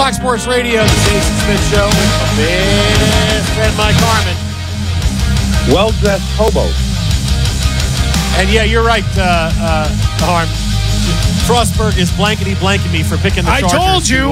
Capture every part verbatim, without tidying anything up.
Fox Sports Radio, the Jason Smith Show with my best friend Mike Harmon. Well-dressed hobo. And yeah, you're right, uh, uh, Harm. Frostberg is blankety blanking me for picking the I Chargers. told you.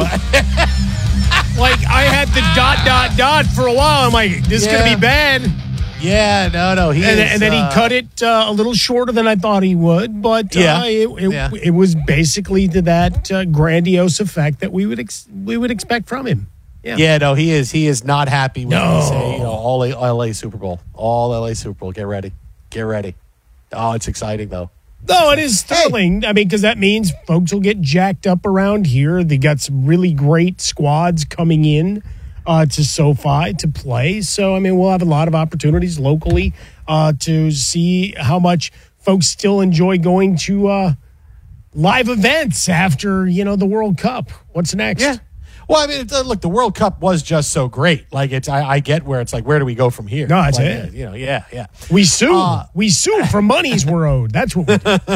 Like, I had the dot, dot, dot for a while. I'm like, this is Yeah. going to be bad. Yeah, no, no. He And, is, and then uh, he cut it uh, a little shorter than I thought he would. But uh, Yeah. it, it, Yeah. it was basically to that uh, grandiose effect that we would ex- we would expect from him. Yeah. Yeah, no, he is. He is not happy when No. we say, you know, all L A Super Bowl, all L A Super Bowl. Get ready, get ready. Oh, it's exciting though. No, it is thrilling. I mean, because that means folks will get jacked up around here. They got some really great squads coming in uh, to SoFi to play. So, I mean, we'll have a lot of opportunities locally uh, to see how much folks still enjoy going to uh, live events after, you know, the World Cup. What's next? Yeah. Well, I mean, it- look, the World Cup was just so great. Like, it's I, I get where it's like, where do we go from here? No, that's Like, it. You know, yeah, yeah. We sue. Uh, we sue for monies we're owed. That's what we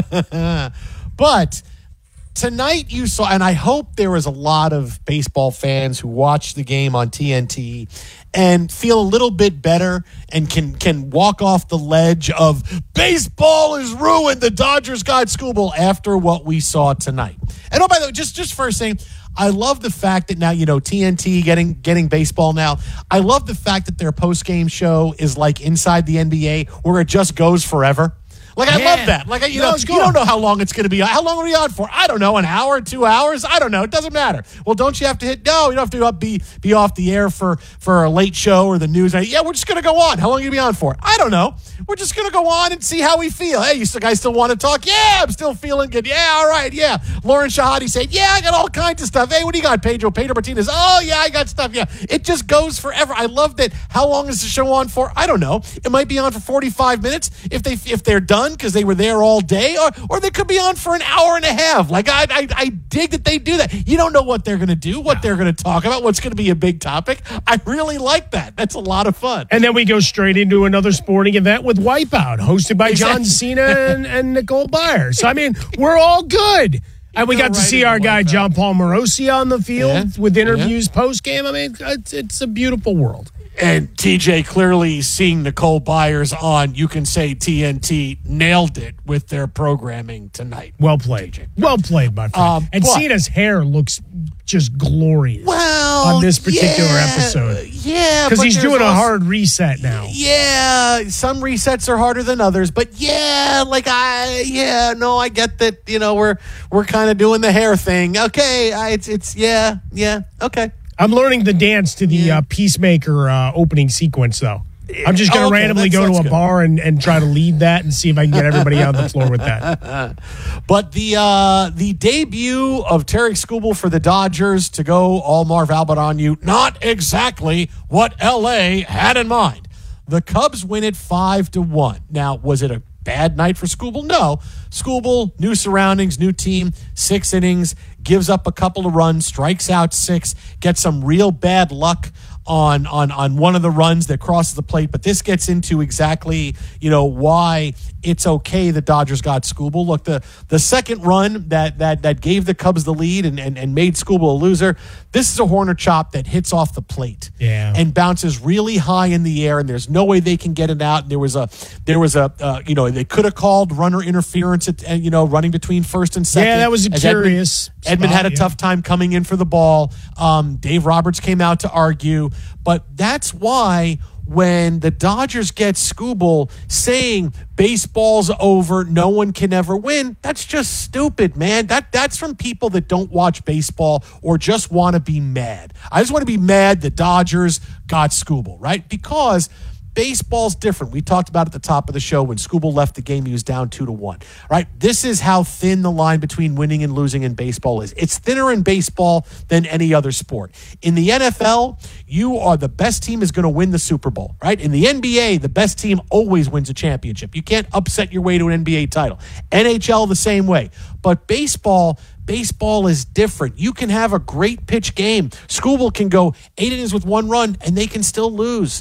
do. But tonight you saw, and I hope there was a lot of baseball fans who watched the game on T N T and feel a little bit better and can can walk off the ledge of baseball is ruined. The Dodgers got school ball after what we saw tonight. And oh, by the way, just just first thing, I love the fact that now, you know, T N T getting getting baseball now. I love the fact that their post-game show is like Inside the N B A where it just goes forever. Like, I Yeah. love that. Like, you No, know, it's you cool. don't know how long it's going to be. How long are we on for? I don't know, an hour, two hours? I don't know. It doesn't matter. Well, don't you have to hit? No, you don't have to be be off the air for, for a late show or the news. Yeah, we're just going to go on. How long are you going to be on for? I don't know. We're just going to go on and see how we feel. Hey, you still, guys still want to talk? Yeah, I'm still feeling good. Yeah, all right, yeah. Lauren Shahadi said, yeah, I got all kinds of stuff. Hey, what do you got, Pedro? Pedro Martinez. Oh, yeah, I got stuff. Yeah, it just goes forever. I love that. How long is the show on for? I don't know. It might be on for forty-five minutes if they if they're done because they were there all day, or or they could be on for an hour and a half. Like, I I, I dig that they do that. You don't know what they're going to do, what they're going to talk about, what's going to be a big topic. I really like that. That's a lot of fun. And then we go straight into another sporting event with Wipeout, hosted by John Exactly. Cena and, and Nicole Byer. So, I mean, we're all good. And we go got to right see into our guy, Wipeout. John Paul Morosi, on the field Yeah. with interviews post-game. I mean, it's, it's a beautiful world. And T J clearly seeing Nicole Byers on, you can say T N T nailed it with their programming tonight. Well played. Well played, my friend. Um, and but- Cena's hair looks just glorious Well, on this particular yeah, episode. Yeah, Because but he's there's doing a also- hard reset now. Yeah, some resets are harder than others, but yeah, like I, yeah, no, I get that. You know, we're we're kind of doing the hair thing. Okay, I, it's it's yeah, yeah, okay. I'm learning the dance to the Yeah. uh, Peacemaker uh, opening sequence, though. I'm just going to Oh, okay, randomly that's- go to that's a good. bar and, and try to lead that and see if I can get everybody on the floor with that. But the uh, the debut of Tarek Skubal for the Dodgers to go all Marv Albert on you, not exactly what L A had in mind. The Cubs win it five to one. Now, was it a bad night for Skubal? No. Skubal, new surroundings, new team, six innings, gives up a couple of runs, strikes out six, gets some real bad luck on on on one of the runs that crosses the plate. But this gets into exactly, you know, why it's okay the Dodgers got Skubal. Look, the the second run that that that gave the Cubs the lead and, and, and made Skubal a loser, this is a Horner chop that hits off the plate Yeah. and bounces really high in the air, and there's no way they can get it out. And there was a there was a uh, you know, they could have called runner interference at, and you know, running between first and second. Yeah, that was a As curious Edmund, Edmund spot, had a yeah. tough time coming in for the ball. Um, Dave Roberts came out to argue, but that's why when the Dodgers get Skubal saying baseball's over, no one can ever win, that's just stupid, man. That that's from people that don't watch baseball or just want to be mad. I just want to be mad the Dodgers got Skubal, right? Because baseball's different. We talked about at the top of the show when Skubal left the game, he was down two to one, right? This is how thin the line between winning and losing in baseball is. It's thinner in baseball than any other sport. In the N F L, you are the best team is going to win the Super Bowl, right? In the N B A, the best team always wins a championship. You can't upset your way to an N B A title. N H L the same way. But baseball, baseball is different. You can have a great pitch game. Skubal can go eight innings with one run and they can still lose.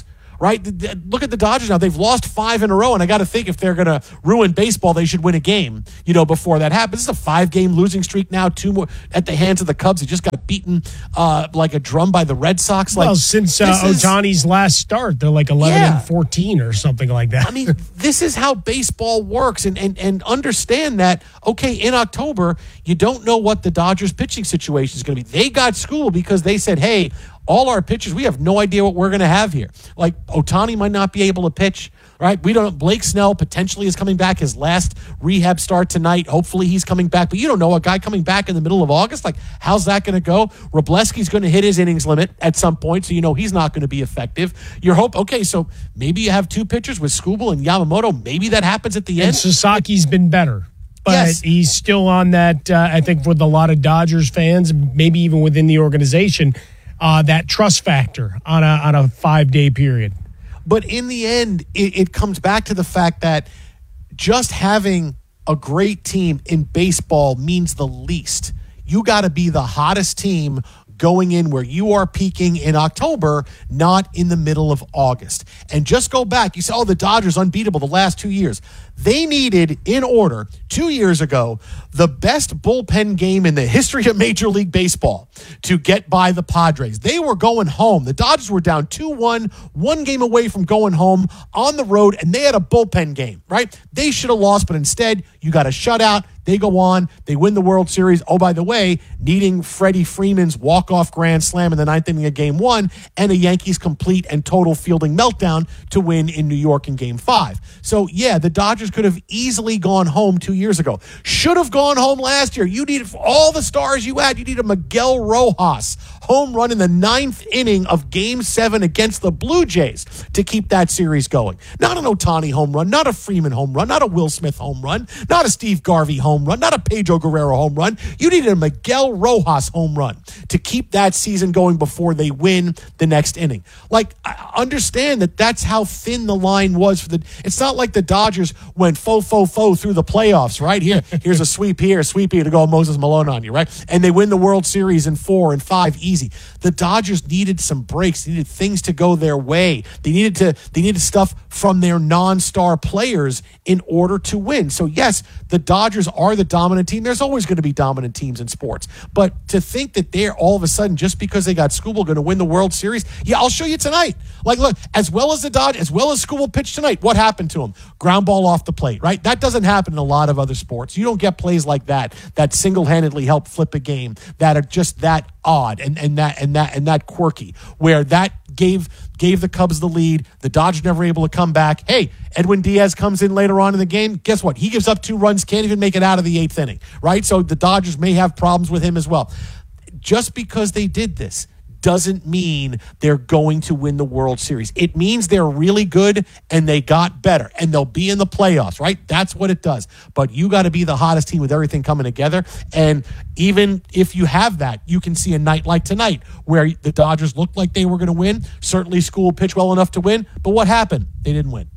right? Look at the Dodgers now. They've lost five in a row, and I got to think if they're going to ruin baseball, they should win a game, you know, before that happens. This is a five-game losing streak now, two more at the hands of the Cubs. He just got beaten uh, like a drum by the Red Sox. Like, well, since uh, Ohtani's last start, they're like eleven yeah. and fourteen or something like that. I mean, this is how baseball works, and, and, and understand that, okay, in October, you don't know what the Dodgers pitching situation is going to be. They got schooled because they said, hey, all our pitchers, we have no idea what we're going to have here. Like, Ohtani might not be able to pitch, right? We don't. Blake Snell potentially is coming back, his last rehab start tonight. Hopefully he's coming back, but you don't know a guy coming back in the middle of August. Like, how's that going to go? Wroblewski's going to hit his innings limit at some point, so you know he's not going to be effective. Your hope, okay, so maybe you have two pitchers with Skubal and Yamamoto. Maybe that happens at the and end. Sasaki's been better. But yes. he's still on that, uh, I think, with a lot of Dodgers fans, maybe even within the organization, uh, that trust factor on a on a five-day period. But in the end, it, it comes back to the fact that just having a great team in baseball means the least. You got to be the hottest team going in where you are peaking in October, not in the middle of August. And just go back. You say, oh, the Dodgers unbeatable the last two years. They needed, in order, two years ago, the best bullpen game in the history of Major League Baseball to get by the Padres. They were going home. The Dodgers were down two one, one game away from going home on the road, and they had a bullpen game, right? They should have lost, but instead, you got a shutout. They go on. They win the World Series. Oh, by the way, needing Freddie Freeman's walk-off grand slam in the ninth inning of Game One and a Yankees complete and total fielding meltdown to win in New York in Game Five. So, yeah, the Dodgers could have easily gone home two years ago. Should have gone home last year. You needed all the stars you had. You needed Miguel Rojas home run in the ninth inning of Game Seven against the Blue Jays to keep that series going. Not an Ohtani home run, not a Freeman home run, not a Will Smith home run, not a Steve Garvey home run, not a Pedro Guerrero home run. You needed a Miguel Rojas home run to keep that season going before they win the next inning. Like, I understand that that's how thin the line was for the. It's not like the Dodgers went faux faux faux through the playoffs, right? Here, here's a sweep here, sweep here to go Moses Malone on you, right? And they win the World Series in four and five easy. The Dodgers needed some breaks. They needed things to go their way. They needed to. They needed stuff from their non-star players in order to win. So yes, the Dodgers are the dominant team. There's always going to be dominant teams in sports. But to think that they're all of a sudden, just because they got Skubal, going to win the World Series, yeah, I'll show you tonight. Like, look, as well as the Dodgers, as well as Skubal pitched tonight, what happened to him? Ground ball off the plate, right? That doesn't happen in a lot of other sports. You don't get plays like that that single-handedly help flip a game, that are just that odd and, and that and that and that quirky, where that gave gave the Cubs the lead. The Dodgers never able to come back. Hey, Edwin Diaz comes in later on in the game. Guess what? He gives up two runs, can't even make it out of the eighth inning, right? So the Dodgers may have problems with him as well. Just because they did this doesn't mean they're going to win the World Series. It means they're really good and they got better and they'll be in the playoffs, right? That's what it does. But you got to be the hottest team with everything coming together. And even if you have that, you can see a night like tonight where the Dodgers looked like they were going to win. Certainly Skubal pitched well enough to win. But what happened? They didn't win.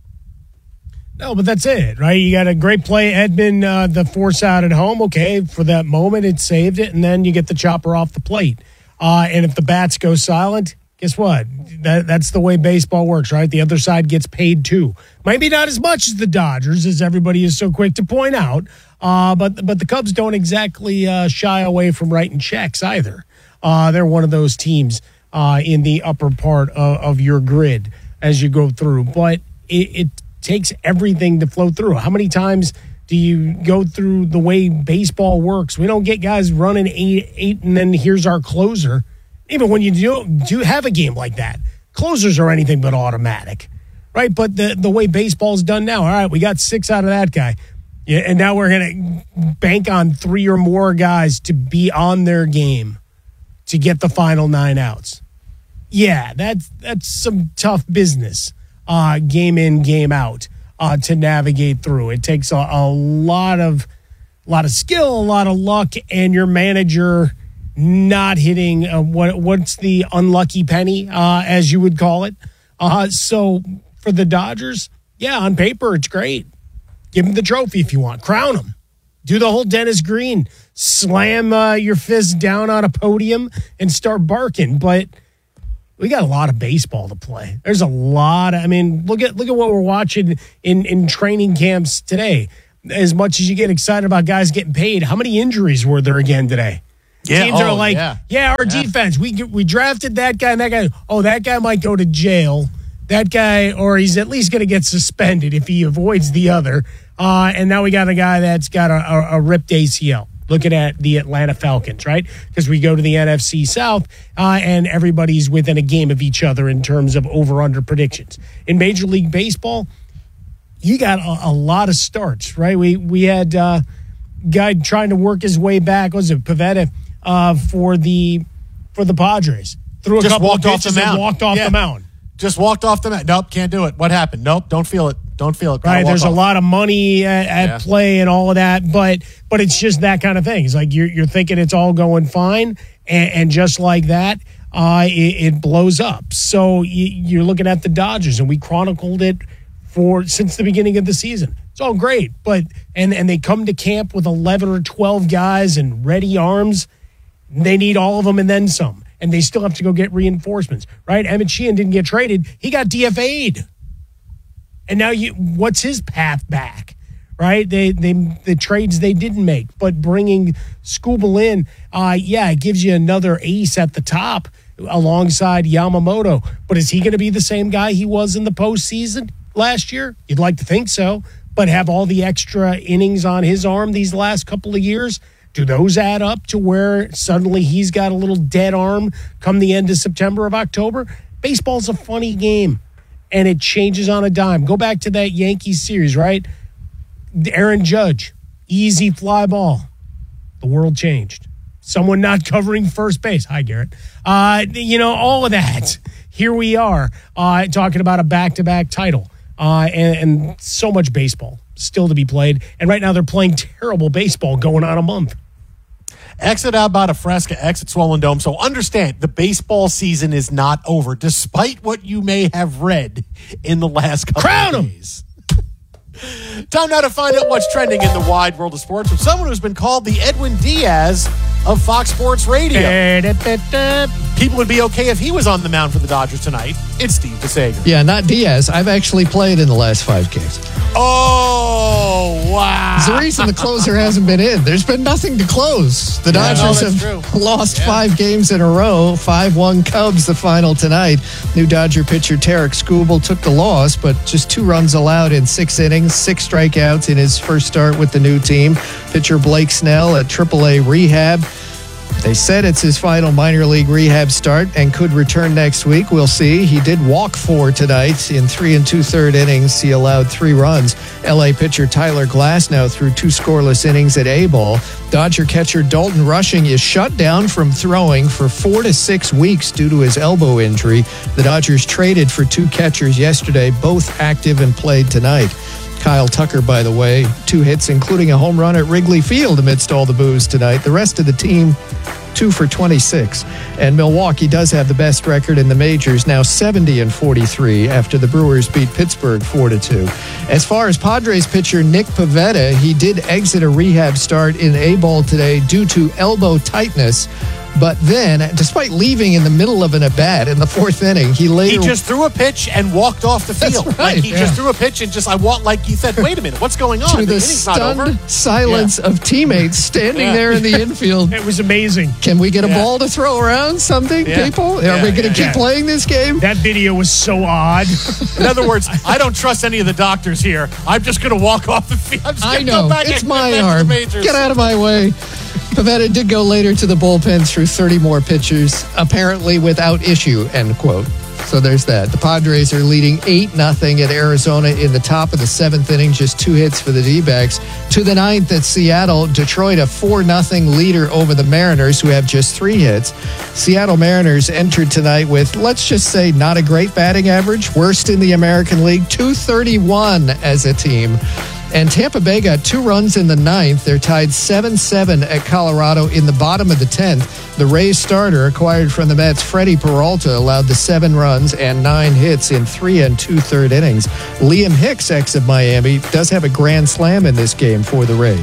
No, but that's it, right? You got a great play, Edman, uh, the force out at home. Okay, for that moment, it saved it, and then you get the chopper off the plate. Uh, and if the bats go silent, guess what? That, that's the way baseball works, right? The other side gets paid too. Maybe not as much as the Dodgers, as everybody is so quick to point out, uh, but but the Cubs don't exactly uh, shy away from writing checks either. Uh, they're one of those teams uh, in the upper part of, of your grid as you go through. But it, it takes everything to flow through. How many times do you go through the way baseball works? We don't get guys running eight, eight, and then here's our closer. Even when you do, do have a game like that, closers are anything but automatic, right? But the, the way baseball's done now, all right, we got six out of that guy. Yeah, and now we're going to bank on three or more guys to be on their game to get the final nine outs. Yeah, that's, that's some tough business, uh, game in, game out. Uh, to navigate through. It takes a, a lot of a lot of skill, a lot of luck, and your manager not hitting uh, what what's the unlucky penny, uh, as you would call it. Uh, so for the Dodgers, yeah, on paper it's great. Give them the trophy if you want. Crown them. Do the whole Dennis Green, slam uh, your fist down on a podium and start barking. But we got a lot of baseball to play. There's a lot of, I mean, look at look at what we're watching in, in training camps today. As much as you get excited about guys getting paid, how many injuries were there again today? Yeah, Teams oh, are like, yeah, yeah our yeah. defense, we we drafted that guy and that guy. Oh, that guy might go to jail. That guy, or he's at least going to get suspended if he avoids the other. Uh, and now we got a guy that's got a, a, a ripped A C L. Looking at the Atlanta Falcons, right? Because we go to the N F C South, uh, and everybody's within a game of each other in terms of over-under predictions. In Major League Baseball, you got a, a lot of starts, right? We we had a uh, guy trying to work his way back. What was it Pivetta uh, for the for the Padres? Threw a Just couple walked of off the pitches and mound. walked off Yeah. the mound. Just walked off the mound. Nope, can't do it. What happened? Nope, don't feel it. Don't feel it. Gotta Right, walk there's off. a lot of money at, at Yeah. play and all of that, but but it's just that kind of thing. It's like you're you're thinking it's all going fine, and, and just like that, uh, it, it blows up. So you, you're looking at the Dodgers, and we chronicled it for since the beginning of the season. It's all great, but and and they come to camp with eleven or twelve guys and ready arms. They need all of them and then some, and they still have to go get reinforcements. Right? Emmett Sheehan didn't get traded; he got D F A'd. And now, you, what's his path back, right? They, they, the trades they didn't make, but bringing Skubal in, uh, yeah, it gives you another ace at the top alongside Yamamoto. But is he going to be the same guy he was in the postseason last year? You'd like to think so, but have all the extra innings on his arm these last couple of years? Do those add up to where suddenly he's got a little dead arm come the end of September of October? Baseball's a funny game. And it changes on a dime. Go back to that Yankees series, right? Aaron Judge, easy fly ball. The world changed. Someone not covering first base. Hi, Garrett. Uh, you know, all of that. Here we are uh, talking about a back-to-back title uh, and, and so much baseball still to be played. And right now they're playing terrible baseball going on a month. Exit Alberta Fresca, exit Swollen Dome. So understand, the baseball season is not over, despite what you may have read in the last couple Crown of 'em. days. Time now to find out what's trending in the wide world of sports from someone who's been called the Edwin Diaz of Fox Sports Radio. People would be okay if he was on the mound for the Dodgers tonight. It's Steve DeSager. Yeah, not Diaz. I've actually played in the last five games. Oh, wow. It's the reason the closer hasn't been in. There's been nothing to close. The Yeah, no, Dodgers that's have true. lost Yeah. five games in a row. five one Cubs, the final tonight. New Dodger pitcher Tarek Skubal took the loss, but just two runs allowed in six innings, six strikeouts in his first start with the new team. Pitcher Blake Snell at triple A rehab. They said it's his final minor league rehab start and could return next week. We'll see. He did walk four tonight in three and two-third innings. He allowed three runs. L A pitcher Tyler Glasnow threw two scoreless innings at A-ball. Dodger catcher Dalton Rushing is shut down from throwing for four to six weeks due to his elbow injury. The Dodgers traded for two catchers yesterday, both active and played tonight. Kyle Tucker, by the way, two hits, including a home run at Wrigley Field amidst all the boos tonight. The rest of the team, two for twenty-six. And Milwaukee does have the best record in the majors, now seventy and forty-three after the Brewers beat Pittsburgh four to two. As far as Padres pitcher Nick Pivetta, he did exit a rehab start in A-ball today due to elbow tightness. But then, despite leaving in the middle of an at-bat in the fourth inning, he later... He just threw a pitch and walked off the field. That's Like right, he yeah. just threw a pitch and just, I walked, like he said, wait a minute, what's going on? to the, the inning's not over. stunned silence of teammates standing Yeah. there in the infield. It was amazing. Can we get a Yeah. ball to throw around something, Yeah. people? Are Yeah, we going to yeah, keep yeah. playing this game? That video was so odd. In other words, I don't trust any of the doctors here. I'm just going to walk off the field. I'm just I gonna know. Go back It's and my get back to the arm. majors. Get out of my way. Pivetta did go later to the bullpen through thirty more pitchers, apparently without issue, end quote. So there's that. The Padres are leading eight nothing at Arizona in the top of the seventh inning, just two hits for the D-backs. To the ninth at Seattle, Detroit a four nothing leader over the Mariners, who have just three hits. Seattle Mariners entered tonight with, let's just say, not a great batting average, worst in the American League, two thirty-one as a team. And Tampa Bay got two runs in the ninth. They're tied seven seven at Colorado in the bottom of the tenth. The Rays starter, acquired from the Mets, Freddie Peralta, allowed the seven runs and nine hits in three and two-third innings. Liam Hicks, ex of Miami, does have a grand slam in this game for the Rays.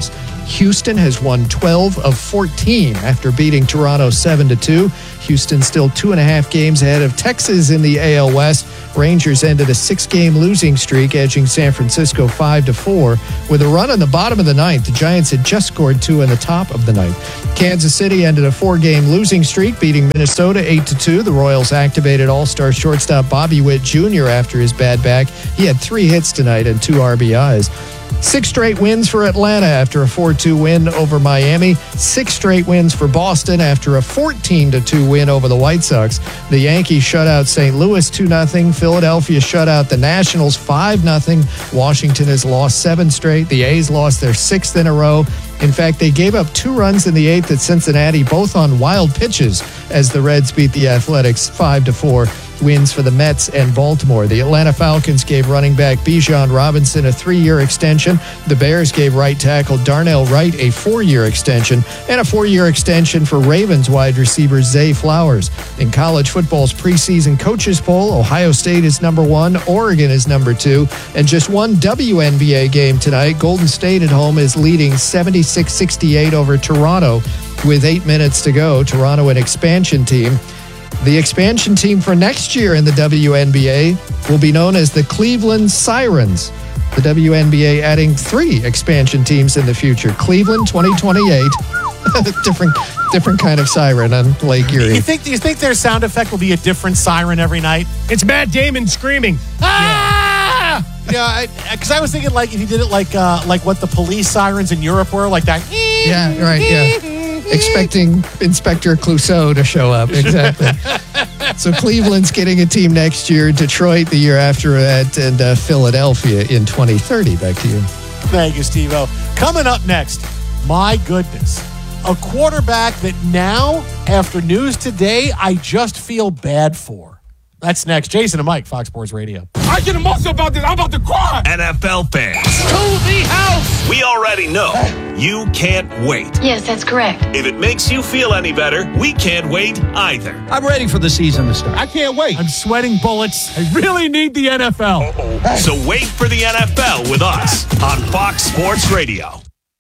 Houston has won twelve of fourteen after beating Toronto seven to two. Houston still two and a half games ahead of Texas in the A L West. Rangers ended a six-game losing streak, edging San Francisco five to four. With a run in the bottom of the ninth, the Giants had just scored two in the top of the ninth. Kansas City ended a four-game losing streak, beating Minnesota eight to two. The Royals activated all-star shortstop Bobby Witt Junior after his bad back. He had three hits tonight and two R B Is. Six straight wins for Atlanta after a four two win over Miami. Six straight wins for Boston after a fourteen to two win over the White Sox. The Yankees shut out Saint Louis two nothing. Philadelphia shut out the Nationals five nothing. Washington has lost seven straight. The A's lost their sixth in a row. In fact, they gave up two runs in the eighth at Cincinnati, both on wild pitches, as the Reds beat the Athletics five to four. Wins for the Mets and Baltimore. The Atlanta Falcons gave running back Bijan Robinson a three-year extension. The Bears gave right tackle Darnell Wright a four-year extension, and a four-year extension for Ravens wide receiver Zay Flowers. In college football's preseason coaches poll, Ohio State is number one, Oregon is number two, and just one W N B A game tonight. Golden State at home is leading seventy-six sixty-eight over Toronto with eight minutes to go. Toronto, an expansion team. The expansion team for next year in the W N B A will be known as the Cleveland Sirens. The W N B A adding three expansion teams in the future. Cleveland twenty twenty-eight. different different kind of siren on Lake Erie. You think, do you think their sound effect will be a different siren every night? It's Matt Damon screaming. Ah! Yeah, because I, I was thinking like if you did it like uh, like what the police sirens in Europe were, like that. Yeah, right, yeah. Expecting Inspector Clouseau to show up. Exactly. So Cleveland's getting a team next year, Detroit the year after that, and uh, Philadelphia in twenty thirty. Back to you. Thank you, Steve-O. Coming up next, my goodness, a quarterback that now, after news today, I just feel bad for. That's next. Jason and Mike, Fox Sports Radio. I get emotional about this. I'm about to cry. N F L fans. To the house. We already know you can't wait. Yes, that's correct. If it makes you feel any better, we can't wait either. I'm ready for the season to start. I can't wait. I'm sweating bullets. I really need the N F L. Uh-oh. So wait for the N F L with us on Fox Sports Radio.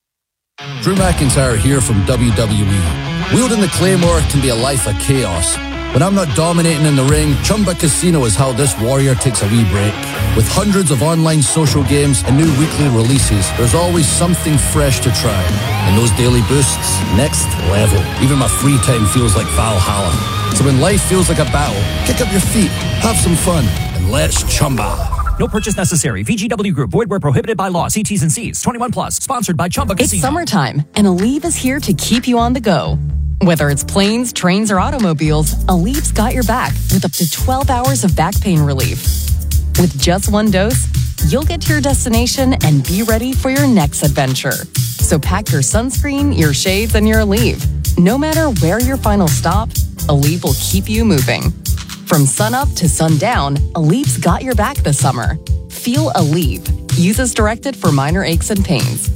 Drew McIntyre here from W W E. Wielding the Claymore can be a life of chaos. When I'm not dominating in the ring, Chumba Casino is how this warrior takes a wee break. With hundreds of online social games and new weekly releases, there's always something fresh to try. And those daily boosts, next level. Even my free time feels like Valhalla. So when life feels like a battle, kick up your feet, have some fun, and let's Chumba. No purchase necessary. V G W Group. Void where prohibited by law. See T's and C's. twenty-one plus. Sponsored by Chumba Casino. It's summertime, and Aleve is here to keep you on the go. Whether it's planes, trains, or automobiles, Aleve's got your back with up to twelve hours of back pain relief. With just one dose, you'll get to your destination and be ready for your next adventure. So pack your sunscreen, your shades, and your Aleve. No matter where your final stop, Aleve will keep you moving. From sunup to sundown, Aleve's got your back this summer. Feel Aleve. Use as directed for minor aches and pains.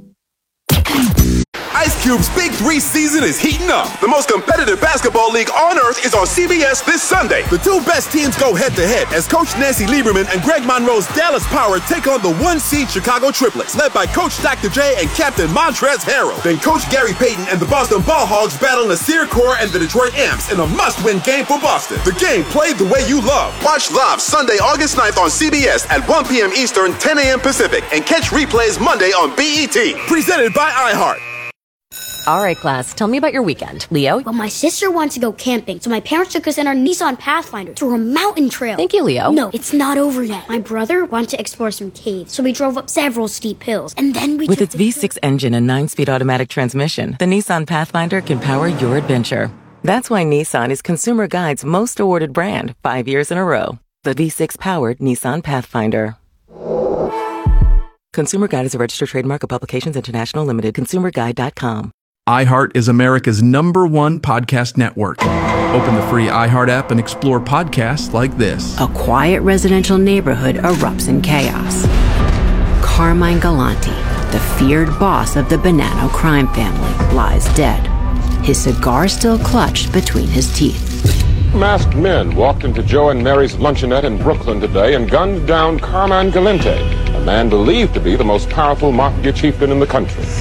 Ice Cube's Big Three season is heating up. The most competitive basketball league on earth is on C B S this Sunday. The two best teams go head-to-head as Coach Nancy Lieberman and Greg Monroe's Dallas Power take on the one-seed Chicago Triplets, led by Coach Doctor J and Captain Montrezl Harrell. Then Coach Gary Payton and the Boston Ball Hogs battle Nasir Kaur and the Detroit Amps in a must-win game for Boston. The game played the way you love. Watch live Sunday, August ninth on C B S at one p.m. Eastern, ten a.m. Pacific, and catch replays Monday on B E T. Presented by iHeart. All right, class, tell me about your weekend. Leo? Well, my sister wants to go camping, so my parents took us in our Nissan Pathfinder through a mountain trail. Thank you, Leo. No, it's not over yet. My brother wanted to explore some caves, so we drove up several steep hills, and then we With its V six engine and nine-speed automatic transmission, the Nissan Pathfinder can power your adventure. That's why Nissan is Consumer Guide's most awarded brand, five years in a row. The V six-powered Nissan Pathfinder. Consumer Guide is a registered trademark of Publications International Limited. consumer guide dot com. iHeart is America's number one podcast network. Open the free iHeart app and explore podcasts like this. A quiet residential neighborhood erupts in chaos. Carmine Galante, the feared boss of the Bonanno crime family, lies dead, his cigar still clutched between his teeth. Masked men walked into Joe and Mary's luncheonette in Brooklyn today and gunned down Carmine Galante, a man believed to be the most powerful mafia chieftain in the country.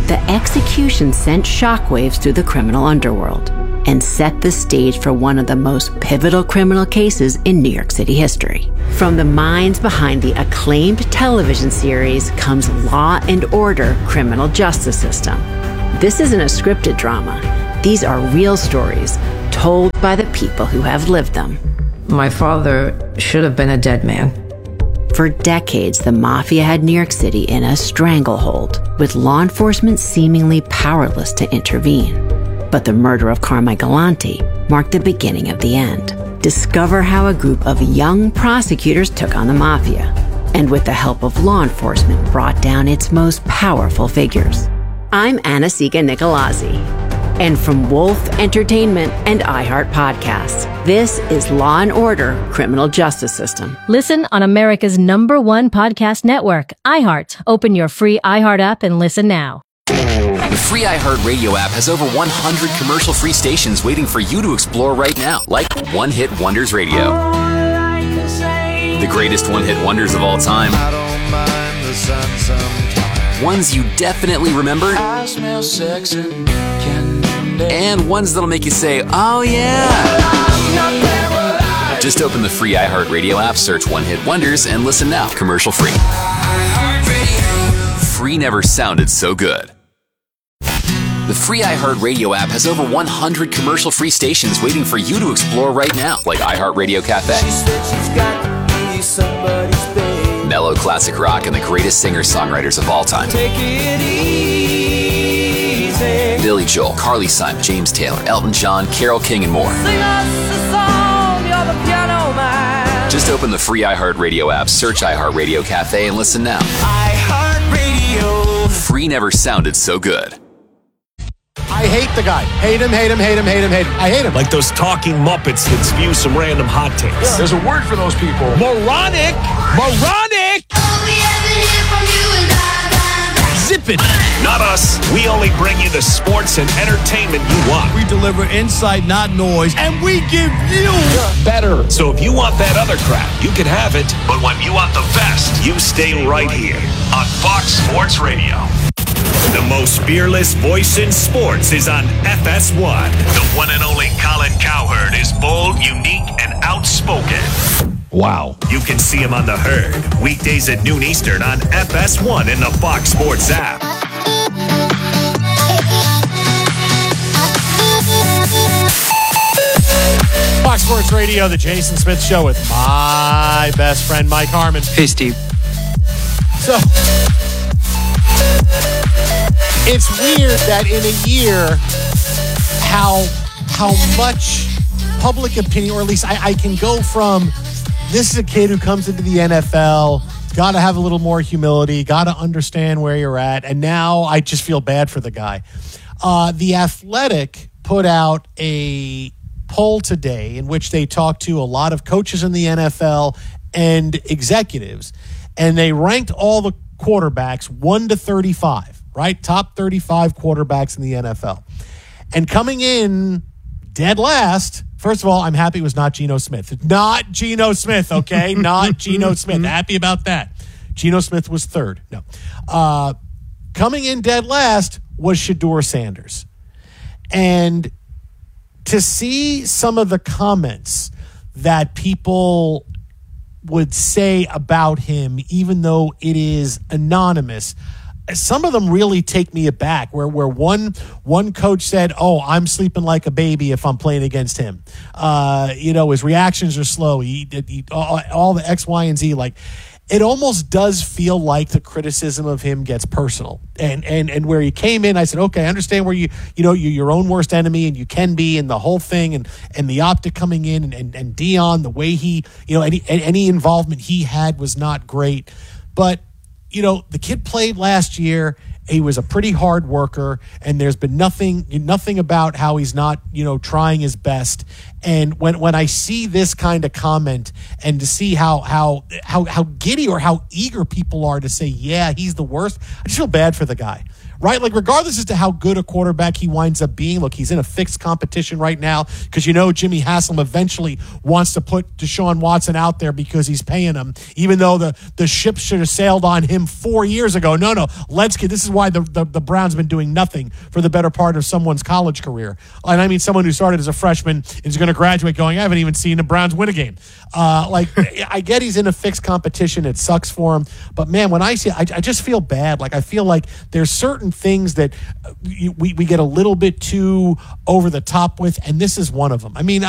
The execution sent shockwaves through the criminal underworld and set the stage for one of the most pivotal criminal cases in New York City history. From the minds behind the acclaimed television series comes Law and Order: Criminal Justice System. This isn't a scripted drama. These are real stories told by the people who have lived them. My father should have been a dead man. For decades, the mafia had New York City in a stranglehold, with law enforcement seemingly powerless to intervene. But the murder of Carmine Galante marked the beginning of the end. Discover how a group of young prosecutors took on the mafia, and with the help of law enforcement, brought down its most powerful figures. I'm Anna-Sigga Nicolazzi, and from Wolf Entertainment and iHeart Podcasts, this is Law and Order: Criminal Justice System. Listen on America's number one podcast network, iHeart. Open your free iHeart app and listen now. The free iHeart Radio app has over one hundred commercial-free stations waiting for you to explore right now, like One Hit Wonders Radio. The greatest one-hit wonders of all time. I don't mind the sun sometimes. Ones you definitely remembered. I smell sex and candy. And ones that'll make you say, oh yeah. Just open the free iHeart Radio app, search One Hit Wonders, and listen now, commercial-free. Free never sounded so good. The free iHeart Radio app has over one hundred commercial-free stations waiting for you to explore right now, like iHeart Radio Cafe, mellow classic rock, and the greatest singer-songwriters of all time. Take it easy. Billy Joel, Carly Simon, James Taylor, Elton John, Carole King, and more. Sing us a song, you're the piano man. Just open the free iHeart Radio app, search iHeart Radio Cafe, and listen now. iHeart Radio. Free never sounded so good. I hate the guy. Hate him, hate him, hate him, hate him, hate him. I hate him. Like those talking Muppets that spew some random hot takes. Yeah. There's a word for those people. Moronic! Moronic! Zip it! Not us. We only bring you the sports and entertainment you want. We deliver insight, not noise, and we give you better. So if you want that other crap, you can have it. But when you want the best, you stay right here on Fox Sports Radio. The most fearless voice in sports is on F S one. The one and only Colin Cowherd is bold, unique, and outspoken. Wow. You can see him on The Herd, weekdays at noon Eastern on F S one in the Fox Sports app. Fox Sports Radio, the Jason Smith Show with my best friend, Mike Harmon. Hey, Steve. So, it's weird that in a year, how how much public opinion, or at least I, I can go from, this is a kid who comes into the N F L, got to have a little more humility, got to understand where you're at, and now I just feel bad for the guy. Uh, the Athletic put out a poll today in which they talked to a lot of coaches in the N F L and executives, and they ranked all the quarterbacks one to thirty-five, right? Top thirty-five quarterbacks in the N F L. And coming in dead last, first of all, I'm happy it was not Geno Smith. Not Geno Smith, okay? Not Geno Smith. Happy about that. Geno Smith was third. No. Uh, coming in dead last was Shedeur Sanders. And to see some of the comments that people would say about him, even though it is anonymous, some of them really take me aback, where where one one coach said, oh, I'm sleeping like a baby if I'm playing against him. Uh, you know, his reactions are slow. He, he all, all the X, Y, and Z. Like, it almost does feel like the criticism of him gets personal. And and and where he came in, I said, okay, I understand where you, you know, you're your own worst enemy, and you can be, and the whole thing, and and the optic coming in, and, and, and Dion, the way he, you know, any any involvement he had was not great. But, you know, the kid played last year. He was a pretty hard worker, and there's been nothing nothing about how he's not, you know, trying his best. And when when I see this kind of comment, and to see how how how how giddy or how eager people are to say, yeah, he's the worst, I just feel bad for the guy. right? Like, regardless as to how good a quarterback he winds up being, look, he's in a fixed competition right now because you know Jimmy Haslam eventually wants to put Deshaun Watson out there because he's paying him, even though the, the ship should have sailed on him four years ago. No, no, let's get, this is why the, the, the Browns have been doing nothing for the better part of someone's college career. And I mean, someone who started as a freshman is going to graduate going, I haven't even seen the Browns win a game. Uh, like, I get he's in a fixed competition. It sucks for him. But, man, when I see I, I just feel bad. Like, I feel like there's certain things that we, we get a little bit too over the top with, and this is one of them. I mean,